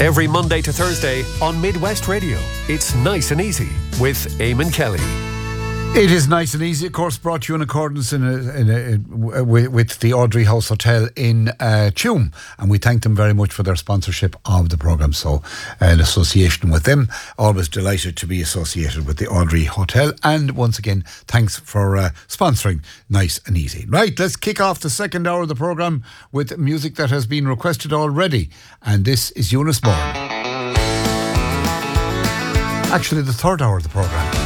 Every Monday to Thursday on Midwest Radio, it's Nice and Easy with Eamon Kelly. It is Nice and Easy, of course, brought to you in accordance with the Audrey House Hotel in Tuam, and we thank them very much for their sponsorship of the programme. So an association with them, always delighted to be associated with the Audrey Hotel, and once again thanks for sponsoring Nice and Easy. Right, let's kick off the second hour of the programme with music that has been requested already, and this is Eunice Bourne. Actually the third hour of the programme.